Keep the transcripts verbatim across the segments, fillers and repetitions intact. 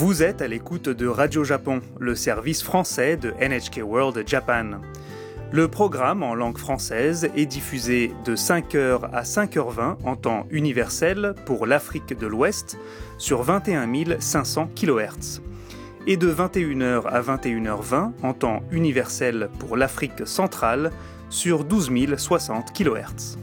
Vous êtes à l'écoute de Radio Japon, le service français de N H K World Japan. Le programme en langue française est diffusé de cinq heures à cinq heures vingt en temps universel pour l'Afrique de l'Ouest sur vingt et un mille cinq cents kilohertz et de vingt et une heures à vingt et une heures vingt en temps universel pour l'Afrique centrale sur douze mille soixante kilohertz.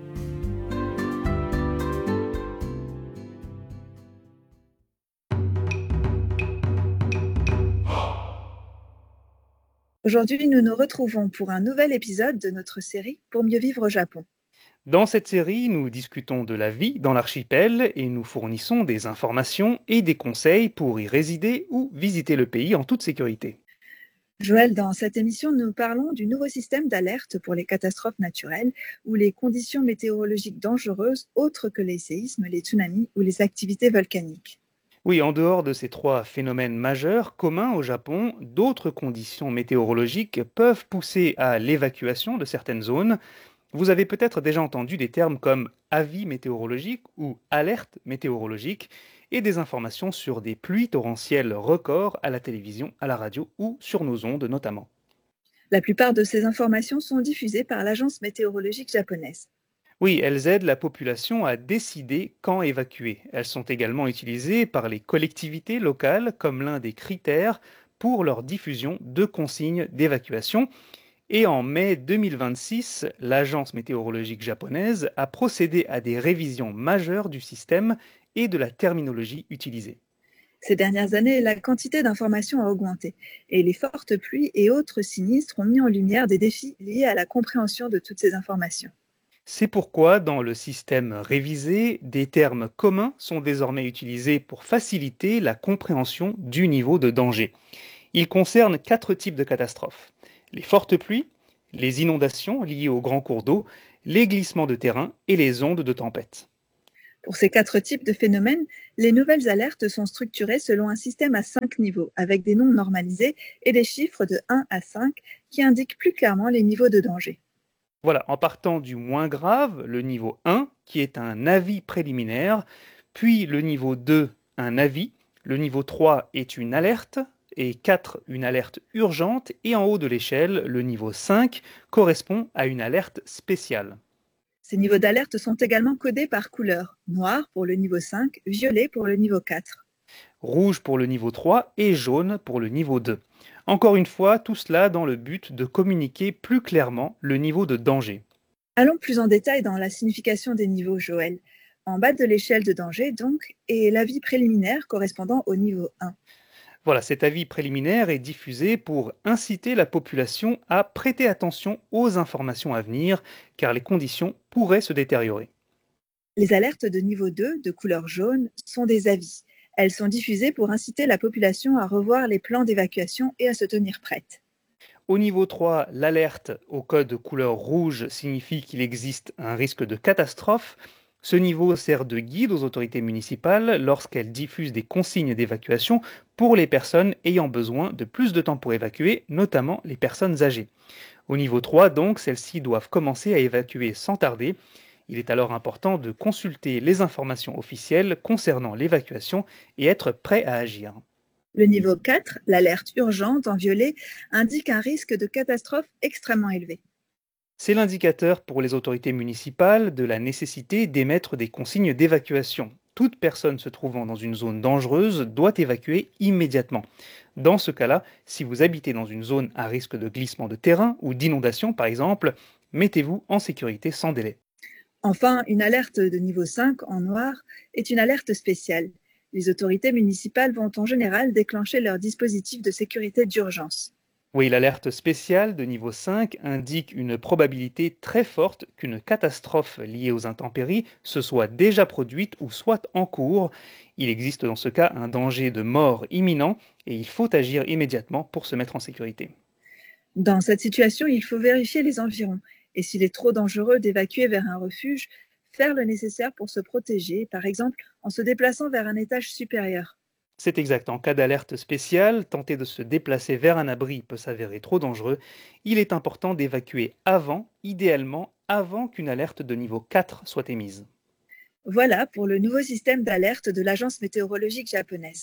Aujourd'hui, nous nous retrouvons pour un nouvel épisode de notre série Pour mieux vivre au Japon. Dans cette série, nous discutons de la vie dans l'archipel et nous fournissons des informations et des conseils pour y résider ou visiter le pays en toute sécurité. Joël, dans cette émission, nous parlons du nouveau système d'alerte pour les catastrophes naturelles ou les conditions météorologiques dangereuses autres que les séismes, les tsunamis ou les activités volcaniques. Oui, en dehors de ces trois phénomènes majeurs communs au Japon, d'autres conditions météorologiques peuvent pousser à l'évacuation de certaines zones. Vous avez peut-être déjà entendu des termes comme avis météorologique ou alerte météorologique et des informations sur des pluies torrentielles records à la télévision, à la radio ou sur nos ondes notamment. La plupart de ces informations sont diffusées par l'agence météorologique japonaise. Oui, elles aident la population à décider quand évacuer. Elles sont également utilisées par les collectivités locales comme l'un des critères pour leur diffusion de consignes d'évacuation. Et en mai deux mille vingt-six, l'agence météorologique japonaise a procédé à des révisions majeures du système et de la terminologie utilisée. Ces dernières années, la quantité d'informations a augmenté et les fortes pluies et autres sinistres ont mis en lumière des défis liés à la compréhension de toutes ces informations. C'est pourquoi, dans le système révisé, des termes communs sont désormais utilisés pour faciliter la compréhension du niveau de danger. Ils concernent quatre types de catastrophes: les fortes pluies, les inondations liées aux grands cours d'eau, les glissements de terrain et les ondes de tempête. Pour ces quatre types de phénomènes, les nouvelles alertes sont structurées selon un système à cinq niveaux, avec des nombres normalisés et des chiffres de un à cinq qui indiquent plus clairement les niveaux de danger. Voilà, en partant du moins grave, le niveau un, qui est un avis préliminaire, puis le niveau deux, un avis, le niveau trois est une alerte, et quatre, une alerte urgente, et en haut de l'échelle, le niveau cinq correspond à une alerte spéciale. Ces niveaux d'alerte sont également codés par couleur, noir pour le niveau cinq, violet pour le niveau quatre. Rouge pour le niveau trois et jaune pour le niveau deux. Encore une fois, tout cela dans le but de communiquer plus clairement le niveau de danger. Allons plus en détail dans la signification des niveaux, Joël. En bas de l'échelle de danger, donc, est l'avis préliminaire correspondant au niveau un. Voilà, cet avis préliminaire est diffusé pour inciter la population à prêter attention aux informations à venir, car les conditions pourraient se détériorer. Les alertes de niveau deux, de couleur jaune, sont des avis. Elles sont diffusées pour inciter la population à revoir les plans d'évacuation et à se tenir prête. Au niveau trois, l'alerte au code couleur rouge signifie qu'il existe un risque de catastrophe. Ce niveau sert de guide aux autorités municipales lorsqu'elles diffusent des consignes d'évacuation pour les personnes ayant besoin de plus de temps pour évacuer, notamment les personnes âgées. Au niveau trois, donc, celles-ci doivent commencer à évacuer sans tarder. Il est alors important de consulter les informations officielles concernant l'évacuation et être prêt à agir. Le niveau quatre, l'alerte urgente en violet, indique un risque de catastrophe extrêmement élevé. C'est l'indicateur pour les autorités municipales de la nécessité d'émettre des consignes d'évacuation. Toute personne se trouvant dans une zone dangereuse doit évacuer immédiatement. Dans ce cas-là, si vous habitez dans une zone à risque de glissement de terrain ou d'inondation par exemple, mettez-vous en sécurité sans délai. Enfin, une alerte de niveau cinq en noir est une alerte spéciale. Les autorités municipales vont en général déclencher leur dispositif de sécurité d'urgence. Oui, l'alerte spéciale de niveau cinq indique une probabilité très forte qu'une catastrophe liée aux intempéries se soit déjà produite ou soit en cours. Il existe dans ce cas un danger de mort imminent et il faut agir immédiatement pour se mettre en sécurité. Dans cette situation, il faut vérifier les environs et s'il est trop dangereux d'évacuer vers un refuge, faire le nécessaire pour se protéger, par exemple en se déplaçant vers un étage supérieur. C'est exact, en cas d'alerte spéciale, tenter de se déplacer vers un abri peut s'avérer trop dangereux. Il est important d'évacuer avant, idéalement avant qu'une alerte de niveau quatre soit émise. Voilà pour le nouveau système d'alerte de l'agence météorologique japonaise.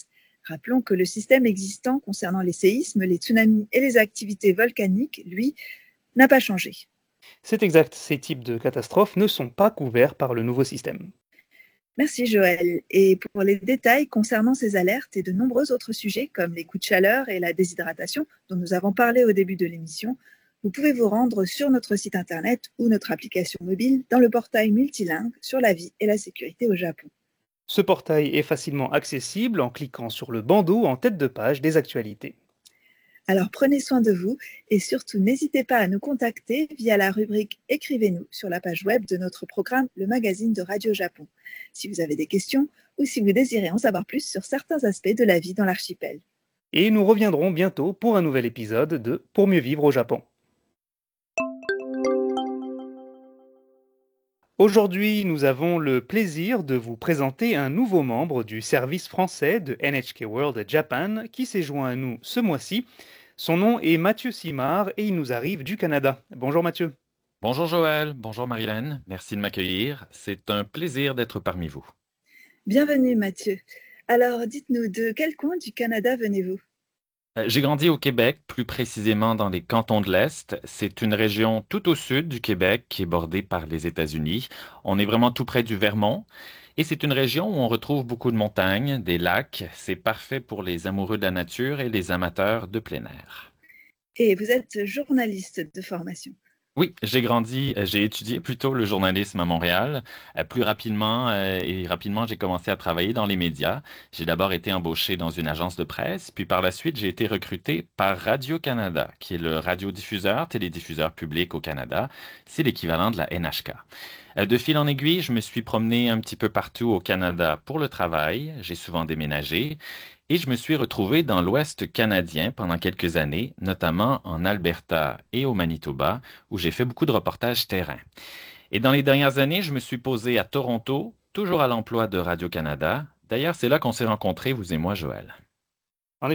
Rappelons que le système existant concernant les séismes, les tsunamis et les activités volcaniques, lui, n'a pas changé. C'est exact, ces types de catastrophes ne sont pas couverts par le nouveau système. Merci Joël. Et pour les détails concernant ces alertes et de nombreux autres sujets comme les coups de chaleur et la déshydratation dont nous avons parlé au début de l'émission, vous pouvez vous rendre sur notre site internet ou notre application mobile dans le portail multilingue sur la vie et la sécurité au Japon. Ce portail est facilement accessible en cliquant sur le bandeau en tête de page des actualités. Alors prenez soin de vous et surtout n'hésitez pas à nous contacter via la rubrique Écrivez-nous sur la page web de notre programme Le Magazine de Radio Japon, si vous avez des questions ou si vous désirez en savoir plus sur certains aspects de la vie dans l'archipel. Et nous reviendrons bientôt pour un nouvel épisode de Pour mieux vivre au Japon. Aujourd'hui, nous avons le plaisir de vous présenter un nouveau membre du service français de N H K World Japan qui s'est joint à nous ce mois-ci. Son nom est Mathieu Simard et il nous arrive du Canada. Bonjour Mathieu. Bonjour Joël, bonjour Marilyn, merci de m'accueillir. C'est un plaisir d'être parmi vous. Bienvenue Mathieu. Alors dites-nous, de quel coin du Canada venez-vous ? Euh, J'ai grandi au Québec, plus précisément dans les cantons de l'Est. C'est une région tout au sud du Québec qui est bordée par les États-Unis. On est vraiment tout près du Vermont. Et c'est une région où on retrouve beaucoup de montagnes, des lacs. C'est parfait pour les amoureux de la nature et les amateurs de plein air. Et vous êtes journaliste de formation. Oui, j'ai grandi, euh, j'ai étudié plutôt le journalisme à Montréal. Euh, plus rapidement, euh, et rapidement, j'ai commencé à travailler dans les médias. J'ai d'abord été embauché dans une agence de presse, puis par la suite, j'ai été recruté par Radio-Canada, qui est le radiodiffuseur, télédiffuseur public au Canada. C'est l'équivalent de la N H K. Euh, De fil en aiguille, je me suis promené un petit peu partout au Canada pour le travail. J'ai souvent déménagé. Et je me suis retrouvé dans l'Ouest canadien pendant quelques années, notamment en Alberta et au Manitoba, où j'ai fait beaucoup de reportages terrain. Et dans les dernières années, je me suis posé à Toronto, toujours à l'emploi de Radio-Canada. D'ailleurs, c'est là qu'on s'est rencontrés, vous et moi, Joël.